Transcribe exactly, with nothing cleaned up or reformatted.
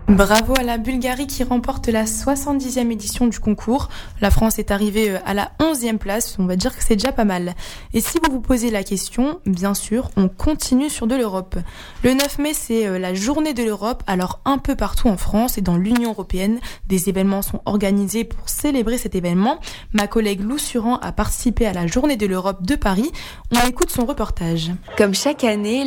Bravo à la Bulgarie qui remporte la soixante-dixième édition du concours. La France est arrivée à la onzième place, on va dire que c'est déjà pas mal. Et si vous vous posez la question, bien sûr, on continue sur de l'Europe. Le neuf mai, c'est la journée de l'Europe, alors un peu partout en France et dans l'Union européenne, des événements sont organisés pour célébrer cet événement. Ma collègue Lou Suran a participé à la journée de l'Europe de Paris. On écoute son reportage. Comme chaque année,